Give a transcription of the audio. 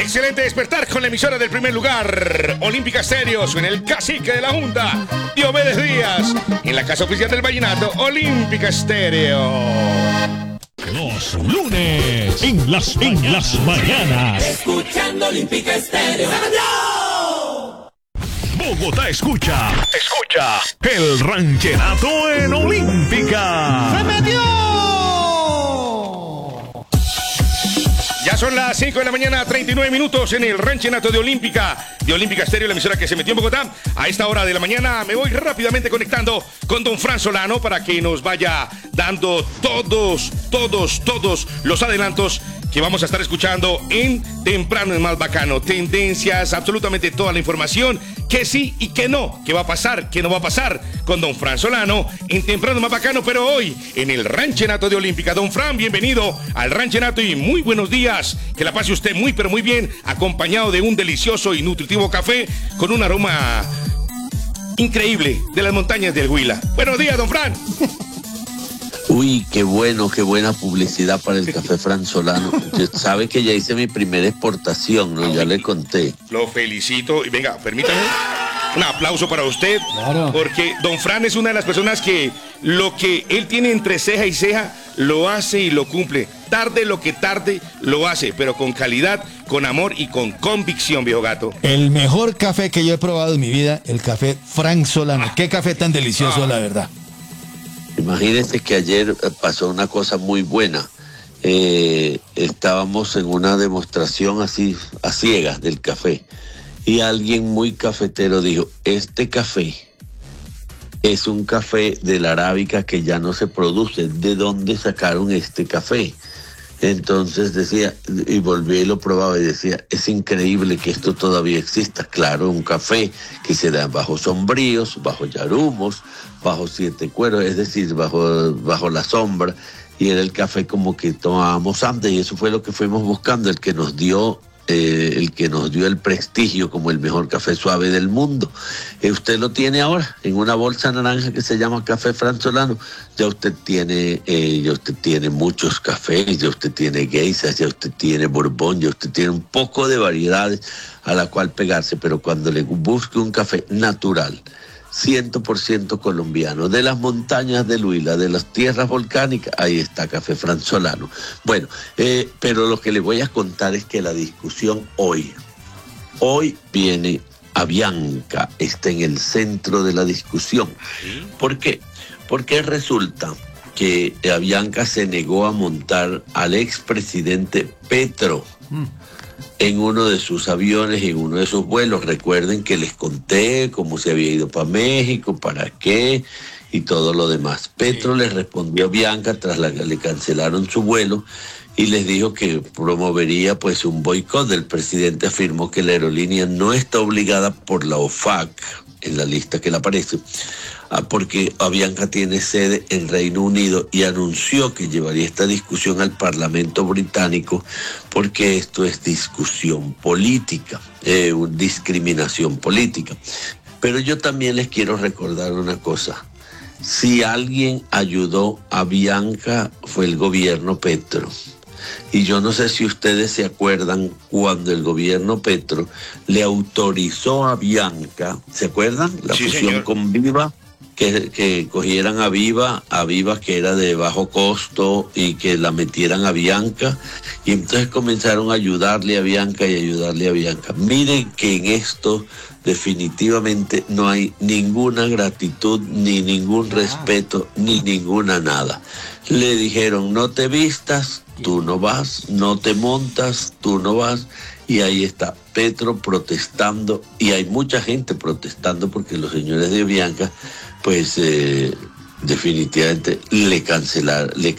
Excelente despertar con la emisora del primer lugar, Olímpica Estéreo, en el cacique de la Junta, Diomedes Díaz, en la casa oficial del vallenato, Olímpica Estéreo. Los lunes, en las mañanas. Escuchando Olímpica Estéreo. Bogotá escucha el ranchenato en Olímpica. ¡Se metió! Ya son las 5 de la mañana, 39 minutos en el ranchenato de Olímpica Estéreo, la emisora que se metió en Bogotá. A esta hora de la mañana me voy rápidamente conectando con don Fran Solano para que nos vaya dando todos los adelantos que vamos a estar escuchando en Temprano es Más Bacano. Tendencias, absolutamente toda la información, que sí y que no, que va a pasar, que no va a pasar con don Fran Solano en Temprano es Más Bacano, pero hoy en el ranchenato de Olímpica. Don Fran, bienvenido al ranchenato y muy buenos días. Que la pase usted muy, pero muy bien, acompañado de un delicioso y nutritivo café con un aroma increíble de las montañas del Huila. Buenos días, don Fran. Uy, qué bueno, qué buena publicidad para el café Fran Solano. Usted sabe que ya hice mi primera exportación, ¿no? Ya le conté. Lo felicito. Y venga, permítame un aplauso para usted. Claro. Porque don Fran es una de las personas que lo que él tiene entre ceja y ceja lo hace y lo cumple. Tarde lo que tarde lo hace, pero con calidad, con amor y con convicción, viejo gato. El mejor café que yo he probado en mi vida, el café Fran Solano. Qué café tan delicioso, la verdad. Imagínense que ayer pasó una cosa muy buena. Estábamos en una demostración así a ciegas del café y alguien muy cafetero dijo: este café es un café de la arábica que ya no se produce. ¿De dónde sacaron este café? Entonces decía, y volví y lo probaba y decía: es increíble que esto todavía exista. Claro, un café que se da bajo sombríos, bajo yarumos, bajo siete cueros, es decir, bajo la sombra, y era el café como que tomábamos antes, y eso fue lo que fuimos buscando, el que nos dio el prestigio como el mejor café suave del mundo. Usted lo tiene ahora en una bolsa naranja que se llama Café Fran Solano. Ya usted tiene muchos cafés, ya usted tiene geisas, ya usted tiene Borbón, ya usted tiene un poco de variedades a la cual pegarse, pero cuando le busque un café natural, 100% colombiano, de las montañas del Huila, de las tierras volcánicas, ahí está Café Fran Solano. Bueno, pero lo que les voy a contar es que la discusión hoy viene Avianca, está en el centro de la discusión. ¿Por qué? Porque resulta que Avianca se negó a montar al expresidente Petro en uno de sus aviones, en uno de sus vuelos. Recuerden que les conté cómo se había ido para México, para qué y todo lo demás. Petro les respondió a Bianca tras le cancelaron su vuelo y les dijo que promovería pues un boicot. El presidente afirmó que la aerolínea no está obligada por la OFAC, en la lista que le aparece, porque Avianca tiene sede en Reino Unido, y anunció que llevaría esta discusión al Parlamento británico porque esto es discusión política, discriminación política. Pero yo también les quiero recordar una cosa: si alguien ayudó a Avianca fue el gobierno Petro. Y yo no sé si ustedes se acuerdan cuando el gobierno Petro le autorizó a Avianca, ¿se acuerdan? La fusión, señor, con Viva, que cogieran a Viva que era de bajo costo, y que la metieran a Avianca, y entonces comenzaron a ayudarle a Avianca y ayudarle a Avianca. Miren que en esto definitivamente no hay ninguna gratitud, ni ningún respeto, ni ninguna nada. Le dijeron: no te vistas, tú no vas, no te montas, tú no vas. Y ahí está Petro protestando, y hay mucha gente protestando porque los señores de Avianca pues definitivamente le cancelaron